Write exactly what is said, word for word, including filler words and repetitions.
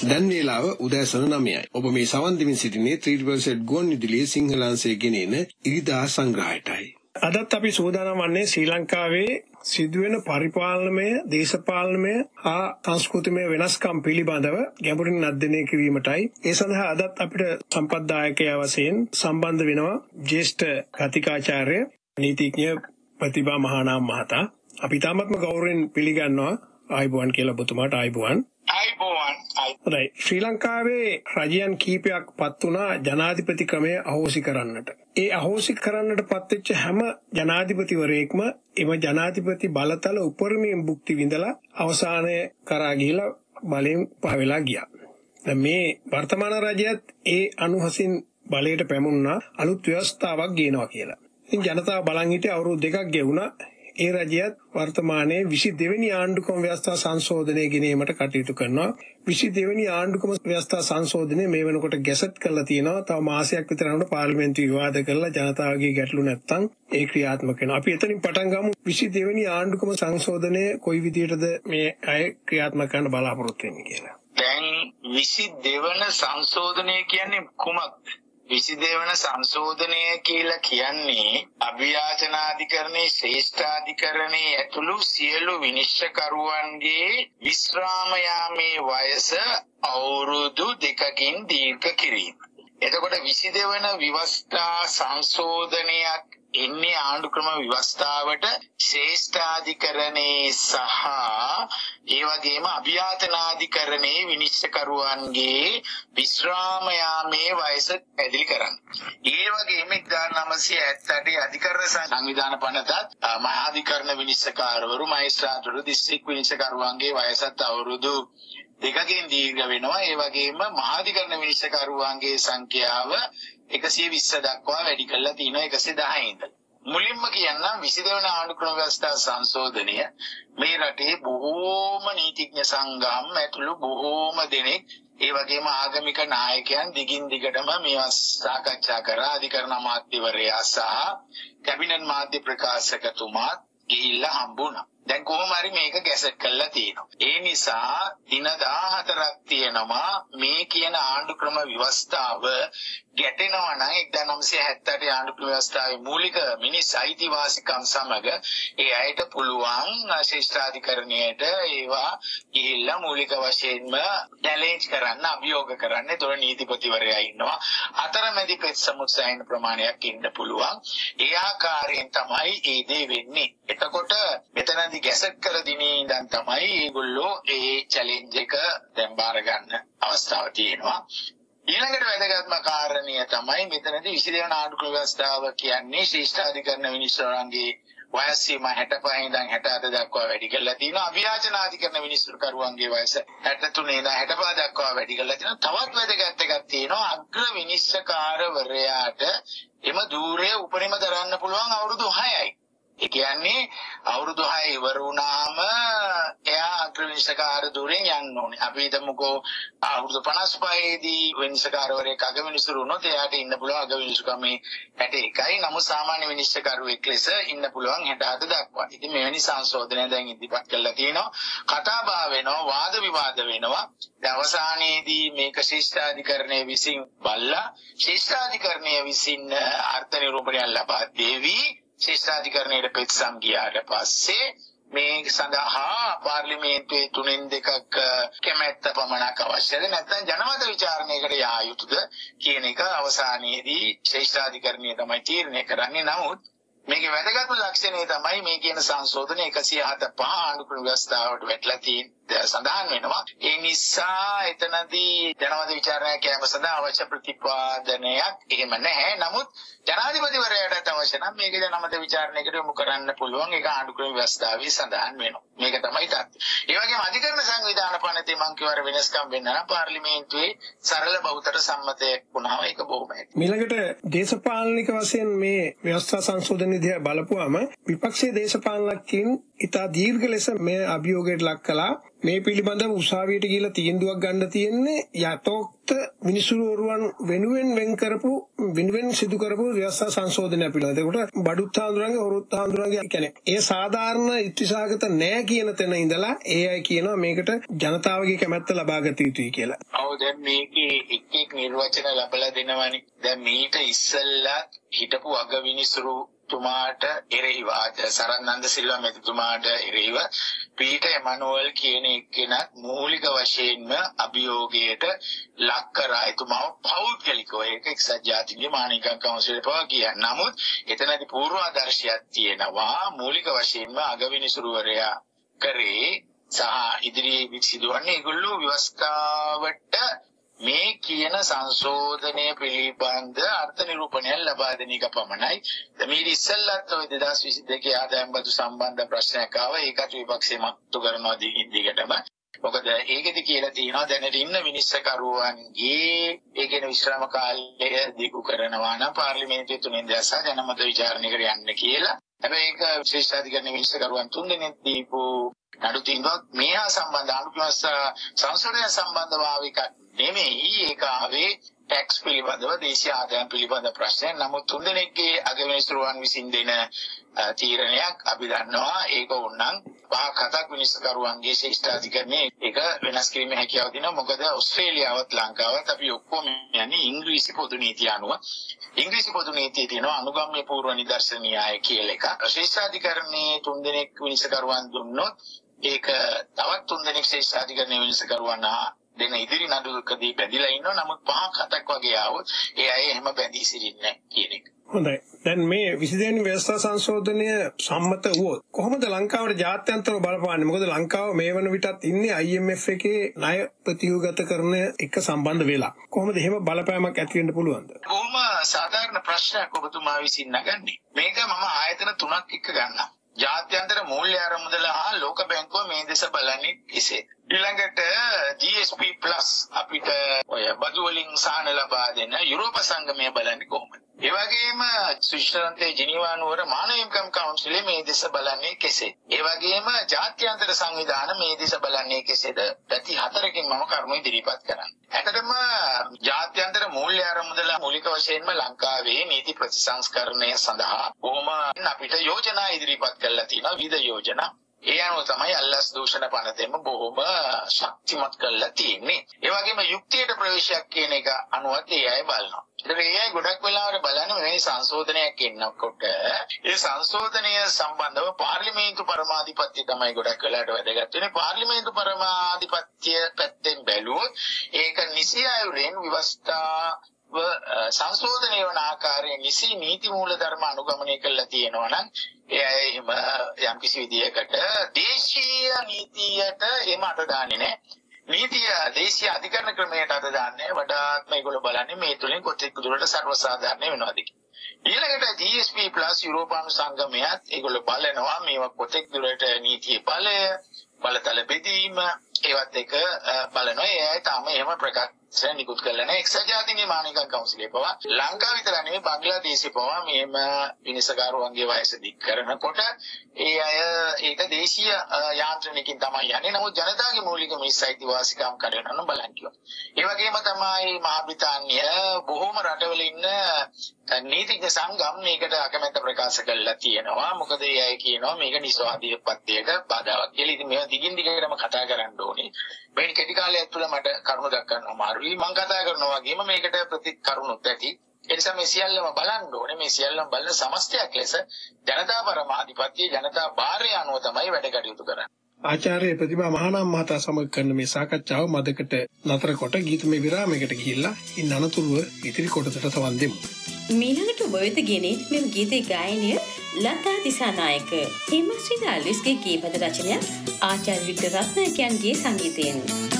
දැන් වේලාව උදෑසන නවයයි. ඔබ මේ සවන් දෙමින් සිටින්නේ ත්‍රී පර්සන්ට් ගුවන් විදුලියේ සිංහල අංශයේ ගෙනෙන ඉරිදා සංග්‍රහයටයි. අදත් අපි සූදානම් වන්නේ ශ්‍රී ලංකාවේ සිදුවෙන පරිපාලනමය, දේශපාලනමය හා සංස්කෘතිමය වෙනස්කම් පිළිබඳව ගැඹුරින් අධ්‍යයනය කිරීමටයි. ඒ සඳහා අදත් අපිට සම්පත්දායකයා වශයෙන් සම්බන්ධ වෙනවා ජ්‍යෙෂ්ඨ කතිකාචාර්ය නීතිඥ ප්‍රතිභා මහානාම මහතා. අපි තාමත්ම ගෞරවයෙන් පිළිගන්නවා ආයුබෝවන් කියලා ඔබතුමාට. ආයුබෝවන්. ආයුබෝවන්. right. ශ්‍රී ලංකාවේ රජයන් කීපයක් පත් වුණා ජනාධිපති ක්‍රමය අහෝසි කරන්නට. ඒ අහෝසි කරන්නට පත්වෙච්ච හැම ජනාධිපතිවරයෙක්ම එම ජනාධිපති බලතල උපරිමයෙන් භුක්ති විඳලා අවසානය කරා ගිහිලා බලෙන් පහ වෙලා ගියා. දැන් මේ වර්තමාන රජයත් ඒ අනුහසින් බලයට පැමුණා අලුත් ව්‍යවස්ථාවක් ගේනවා කියලා. ඉතින් ජනතාව බලන් හිටියේ අවුරුදු දෙකක් ගෙවුණා. ඒ රජයත් වර්තමානයේ විසි දෙවෙනි ආණ්ඩුක්‍රම ව්‍යවස්ථා සංශෝධනය ගෙනීමට කටයුතු කරනවා. විසි දෙවෙනි ආණ්ඩුක්‍රම ව්‍යවස්ථා සංශෝධනය මේ වෙනකොට ගැසට් කරලා තියෙනවා. තව මාසයක් විතර යනකොට පාර්ලිමේන්තුව විවාද කරලා ජනතාවගේ ගැටලු නැත්තම් ඒ ක්‍රියාත්මක වෙනවා. අපි එතනින් පටන් ගමු. විසි දෙවෙනි ආණ්ඩුක්‍රම සංශෝධනය කොයි විදිහටද මේ අය ක්‍රියාත්මක කරන්න බලාපොරොත්තු වෙන්නේ කියලා. දැන් විසි දෙවන සංශෝධනය කියන්නේ කුමක්ද? විසි දෙවන සංශෝධනය කියලා කියන්නේ අභියාචනාධිකරණයේ ශ්‍රේෂ්ඨාධිකරණයේ ඇතුළු සියලු විනිශ්චයකරුවන්ගේ විශ්‍රාම යාමේ වයස අවුරුදු දෙකකින් දීර්ඝ කිරීම. එතකොට විසි දෙවන විවස්ථා සංශෝධනයක් එන්නේ ආණ්ඩුක්‍රම විවස්ථාවට ශ්‍රේෂ්ඨාධිකරණයේ සහ ඒ වගේම අභියාචනාධිකරණයේ විනිශ්චයකරුවන්ගේ විශ්‍රාම යාමේ වයස පැහැදිලි කරන්න. ඒ වගේම එක්දාස් නවසිය හැත්තඅටේ අධිකරණ සංවිධාන පනතත් මහාධිකරණ විනිශ්චයකාරවරු මහේස්ත්‍රාත්වරු දිස්ත්‍රික් විනිශ්චයකරුවන්ගේ වයසත් අවුරුදු දෙකකින් දීර්ඝ වෙනවා. ඒ වගේම මහාධිකරණ විනිශ්චයකරුවන්ගේ සංඛ්‍යාව එකසිය විස්ස දක්වා වැඩි කරලා තියෙනවා එකසිය දහය ඉඳලා. මුලින්ම කියන්නම් විසි දෙවන ආණ්ඩුක්‍රම ව්‍යවස්ථා සංශෝධනය මේ රටේ බොහෝම නීතිඥ සංගම් ඇතුළු බොහෝම දෙනෙක් ඒ වගේම ආගමික නායකයන් දිගින් දිගටම මේවා සාකච්ඡා කරා. අධිකරණ අමාත්‍යවරයා සහ කැබිනට් මාධ්‍ය ප්‍රකාශකතුමාත් ගිහිල්ලා හම්බුණා. දැන් කොහොම හරි මේක ගැසට් කරලා තියෙනවා. ඒ නිසා දින දාහතරක් තියෙනවා මේ කියන ආණ්ඩුක්‍රම ව්‍යවස්ථාව ගැටෙනවා නම් එක්දාස් නවසිය හැත්තඅටේ ආණ්ඩුක්‍රම ව්‍යවස්ථාවේ මූලික මිනිස් අයිතිවාසිකම් සමග ඒ අයට පුළුවන් ශ්‍රේෂ්ඨාධිකරණයට ඒවා ගිහිල්ලා මූලික වශයෙන්ම චැලෙන්ජ් කරන්න, අභියෝග කරන්න. ඒතොර නීතිපතිවරයා ඉන්නවා. අතරමැදි ප්‍රතිසමුත්සාහන ප්‍රමාණයක් ඉන්න පුළුවන්. ඒ ආකාරයෙන් තමයි ඒ දේ වෙන්නේ. එතකොට මෙතනදී ගැසට් කර දිනේ ඉඳන් තමයි ඒගොල්ලෝ ඒ චැලෙන්ජ් එක දැන් බාර ගන්න අවස්ථාව තියෙනවා. ඊළඟට වැදගත්ම කාරණය තමයි මෙතනදී විසි දෙවන ආණ්ඩුක්‍රම ව්‍යවස්ථාව කියන්නේ ශ්‍රේෂ්ඨාධිකරණ විනිශ්චයකරුවන්ගේ වයස සීමා හැටපහ ඉඳන් හැටඅට දක්වා වැඩි කරලා තියෙනවා. අභියාචනාධිකරණ විනිශ්චයකරුවන්ගේ වයස හැටතුන ඉඳන් හැටපහ දක්වා වැඩි කරලා තියෙනවා. තවත් වැදගත් එකක් තියෙනවා. අග්‍ර විනිශ්චයකාරවරයාට එම ධූරය උපරිම දරන්න පුළුවන් අවුරුදු හයයි. ඒ කියන්නේ අවුරුදු හය ඉවර වුණාම එයා අග්‍ර විනිශ්චයකාර ධූරයෙන් යන්න ඕනේ. අපි හිතමුකෝ අවුරුදු පනස් පහේදී විනිශ්චයකාරවරයෙක් අග විනිශ්චය වුණොත් එයාට ඉන්න පුළුවන් අග විනිශ්චයකමේ හැට එකයි. නමුත් සාමාන්‍ය විනිශ්චයකරුවෙක් ලෙස ඉන්න පුළුවන් හැටඅට දක්වා. ඉතින් මෙවැනි සංශෝධනය දැන් ඉදිරිපත් කරලා තියෙනවා. කතා බහ වෙනවා, වාද විවාද වෙනවා. දැන් අවසානයේදී මේක ශිෂ්ටාධිකරණයේ විසින් බලලා ශිෂ්ටාධිකරණයේ විසින් අර්ථ නිරූපණයක් ලබා දෙවි. ශිෂ්ටාධිකරණයට පෙත්සම් ගියාට පස්සේ මේ සඳහා පාර්ලිමේන්තුවේ තුනෙන් දෙකක් කැමැත්ත පමණක් අවශ්‍යද නැත්නම් ජනමත විචාරණයකට යා යුතුද කියන එක අවසානයේදී ශිෂ්ටාධිකරණය තමයි තීරණය කරන්නේ. නමුත් මේකේ වැදගත්ම ලක්ෂණය තමයි මේ කියන සංශෝධන එකසිය හතපහ ආණ්ඩුක්‍රම ව්‍යවස්ථාවට වැටලා තියෙන සඳහන් වෙනවා. ඒ නිසා එතනදී ජනමත විචාරණයක් කැම සඳහා අවශ්‍ය ප්‍රතිපාදනයක් එහෙම නැහැ. නමුත් ජනාධිපතිවරයාට අවශ්‍ය නම් මේක ජනමත විචාරණයකට යොමු කරන්න පුළුවන්. ඒක ආණ්ඩුක්‍රම ව්‍යවස්ථාවේ සඳහන් වෙනවා. මේක තමයි තත්ත්වය. ඒ වගේම අධිකරණ සංවිධාන පනතේ මං කියවර වෙනස්කම් වෙන්න නම් පාර්ලිමේන්තුවේ සරල බහුතර සම්මතයක් වුණාම ඒක බොහොම ඇති. ඊළඟට දේශපාලනික වශයෙන් මේ ව්‍යවස්ථා සංශෝධන දිහා බලපුවාම විපක්ෂයේ දේශපාලනකින් ඉතා දීර්ඝ ලෙස මේ අභියෝගයට ලක් කළා. මේ පිළිබඳව උසාවියට ගිහිලා තීන්දුවක් ගන්න තියෙන්නේ යතෝක්ත මිනිසුරුවන් වෙනුවෙන් වෙන් කරපු වෙනුවෙන් සිදු කරපු ව්‍යවස්ථා සංශෝධනය පිළිබඳව. ඒකට බඩුත් හාමුදුරන්ගේ හොරුත් හාමුදුරන්ගේ කියන්නේ ඒ සාධාරණ ඉතිසාගත නෑ කියන තැන ඉඳලා ඒ අය කියනවා මේකට ජනතාවගේ කැමැත්ත ලබා ගත යුතුයි කියලා. ඔව් දැන් මේකේ එක් එක් නිර්වචන ලැබලා දෙනවනේ. දැන් මීට ඉස්සෙල්ලා හිටපු අගවිනිසුරු තුමාට එරෙහිව සරණන්ද සිල්වා මැතිතුමාට එරෙහිව පීටර් එමනුවල් කියන එක්කෙනා මූලික වශයෙන්ම අභියෝගයට ලක් කරා. එතුමාව පෞද්ගලිකව ඒක එක්සත් ජාතීන්ගේ මානවික කවුන්සිලේ පවා ගියා. නමුත් එතනදී පූර්වාදර්ශයක් තියෙනවා. මූලික වශයෙන්ම අගවිනිසුරුවරයා කරේ සහ ඉදිරියේ සිදුවන්නේ ඒගොල්ලෝ ව්‍යවස්ථාවට මේ කියන සංශෝධනය පිළිබඳ අර්ථ නිරූපණයක් ලබා දෙන එක පමණයි. මේ ඉස්සෙල්ලත් ඔය දෙදාස් විසි දෙකේ ආදායම් බදු සම්බන්ධ ප්‍රශ්නයක් ආවා. ඒකට විපක්ෂය මතු කරනවා දිගින් දිගටම. මොකද ඒකෙදි කියලා තියෙනවා දැනට ඉන්න විනිශ්චයකරුවන්ගේ ඒ කියන විශ්‍රාම කාලය දිගු කරනවා නම් පාර්ලිමේන්තුවේ තුනෙන් දෙක සහ ජනමත විචාරණයකට යන්න කියලා. හැබැයි ඒක ශ්‍රේෂ්ඨාධිකරණ විනිශ්චයකරුවන් තුන් දෙනෙක් දීපු නඩු තීන්දුවක් මේහා සම්බන්ධ අනුපිමස්ස සංසදය සම්බන්ධව ආවික නෙමෙයි. ඒක ආවේ ටැක්ස් පිළිබඳව දේශීය ආදායම් පිළිබඳ ප්‍රශ්නයක්. නමුත් තුන් දෙනෙක්ගේ අගවිනිසුරුවන් විසින් දෙන තීරණයක් අපි දන්නවා. ඒක වුණනම් පහක් හතක් විනිශ්චයකරුවන්ගේ ශ්‍රේෂ්ඨාධිකරණයේ ඒක වෙනස් කිරීමේ හැකියාව තියෙනවා. මොකද ඕස්ට්‍රේලියාවත් ලංකාවත් අපි ඔක්කොම යන්නේ ඉංග්‍රීසි පොදු නීතිය අනුව. ඉංග්‍රීසි පොදු නීතියේ තියෙනවා අනුගම්‍ය පූර්ව නිදර්ශන න්‍යාය කියලා එකක්. ශ්‍රේෂ්ඨාධිකරණයේ තුන් දෙනෙක් විනිශ්චයකරුවන් දුන්නොත් ඒක තවත් තුන් දෙනෙක් ශ්‍රේෂ්ඨාධිකරණයේ විනිශ්චයකරුවන් දෙන ඉදිරි නඩුවකදී බැඳිලා ඉන්නවා. නමුත් පහක් හතක් වගේ ආවොත් ඒ අය එහෙම බැඳී සිටින්නේ නැහැ කියන එක. හොඳයි. දැන් මේ විසි දෙවෙනි ව්‍යවස්ථා සංශෝධනය සම්මත වුවොත් කොහොමද ලංකාවට ජාත්‍යන්තරව බලපාන්නේ? මොකද ලංකාව මේ වන විටත් ඉන්නේ I M F එකේ ණය ප්‍රතිව්‍යුහගත කරන එක සම්බන්ධ වෙලා. කොහොමද එහෙම බලපෑමක් ඇති වෙන්න පුළුවන්ද? කොහොම සාධාරණ ප්‍රශ්නයක් ඔබතුමා විසින් නගන්නේ. මේක මම ආයතන තුනක් එක්ක ගන්නවා. ජාත්‍යන්තර මූල්‍ය ආරමුදල හා ලෝක බැංකුව මේ දෙස බලන්නේ කෙසේද? ඊළඟට G S P plus අපිට ඔය බදු වලින් සාහන ලබා දෙන යුරෝප සංගමය බලන්නේ කොහොමද? ඒ වගේම ස්විට්සර්ලන්තයේ ජිනීවා නුවර මානව හිමිකම් කවුන්සිලේ මේ දෙස බලන්නේ කෙසේද? ඒ වගේම ජාත්‍යන්තර සංවිධාන මේ දෙස බලන්නේ කෙසේද? පැති හතරකින් මම කරුණු ඉදිරිපත් කරන්නේ. ඇත්තටම ජාත්‍යන්තර මූල්‍ය ආරමුදල මූලික වශයෙන්ම ලංකාවේ නීති ප්‍රතිසංස්කරණය සඳහා බොහොම අපිට යෝජනා ඉදිරිපත් කරලා තියෙනවා. විවිධ යෝජනා. ඒ අනුව තමයි අල්ලස් දූෂණ පනතෙම බොහොම ශක්තිමත් කරලා තියෙන්නේ. ඒ වගේම යුක්තියට ප්‍රවේශයක් කියන එක අනුවත් ඒ අය බලනවා. ඒතර ඒ අය ගොඩක් වෙලාවට බලන්නේ මේ සංශෝධනයක් එන්නකොට ඒ සංශෝධනය සම්බන්ධව පාර්ලිමේන්තු පරමාධිපත්‍ය තමයි ගොඩක් වෙලාවට වැදගත් වෙන්නේ. පාර්ලිමේන්තු පරමාධිපත්‍ය පැත්තෙන් බැලුවොත් ඒක නිසි අයුරෙන් ව්‍යවස්ථා සංශෝධනය වන ආකාරයෙන් නිසි නීති මූලධර්ම අනුගමනය කරලා තියෙනවා නම් ඒ අය එහෙම යම් කිසි විදියකට දේශීය නීතියට එහෙම අත දාන්නේ නැහැ. නීතිය දේශීය අධිකරණ ක්‍රමයට අත දාන්නේ වඩාත්ම ඒගොල්ලෝ බලන්නේ මේ තුලින් කොතෙක් දුරට සර්වසාධාරණ වෙනවද කියලා. ඊළඟට G S P plus යුරෝපානු සංගමයත් ඒගොල්ලෝ බලනවා මේවා කොතෙක් දුරට නීතියේ බලය බලතල බෙදීම ඒවත් එක බලනවා. ඒ අය තාම එහෙම ප්‍රකාශ නිකුත් කළා නැහැ. එක්සත් ජාතීන්ගේ මානවික කවුන්සිලේ පවා ලංකාව විතර නෙවෙයි බංග්ලාදේශේ පවා මේම විනිශ්චයකරුවන්ගේ වයස දික් කරනකොට ඒ අය ඒක දේශීය යාන්ත්‍රණයකින් තමයි යන්නේ. නමුත් ජනතාවගේ මූලික මිනිස් අයිතිවාසිකම් කඩන බලන් කියනවා. ඒ වගේම තමයි මහා බ්‍රිතාන්‍ය බොහෝම රටවල ඉන්න නීතිඥ සංගම් මේකට අකමැත්ත ප්‍රකාශ කළා තියෙනවා. මොකද ඒ අය කියනවා මේක නිස්වාධීනපත්‍යයට බාධාවක් කියලා. ඉතින් මේවා දිගින් දිගටම කතා කරන්න ඕනේ. මේ කෙටි කාලයක් තුළ මට කරුණු දක්වන්න අමාරුයි. මම කතා කරනවා වගේම මේකට ප්‍රතිකරුණුත් ඇති. ඒ නිසා මේ සියල්ලම බලන්න ඕනේ. මේ සියල්ලම බලන සමස්තයක් ලෙස ජනතා පරමාධිපත්‍ය ජනතා භාරය අනුව තමයි වැඩ කටයුතු කරන්නේ. ආචාර්ය ප්‍රතිභා මහානාම මහතා සමග කරන මේ සාකච්ඡාව මදකට නතර කොට ගීතමය විරාමයකට ගිහිල්ලා ඉන් අනතුරුව ඉතිරි කොටසට සවන් දෙමු. මීළඟට ඔබ වෙත ගෙනෙන මෙම ගීතේ ගායනය ලතා දිසානායක හිමශ්‍රී දාල්විස්ගේ ගීපද රචනය ආචාර්ය වික්ටර් රත්නායකයන්ගේ සංගීතයෙන්.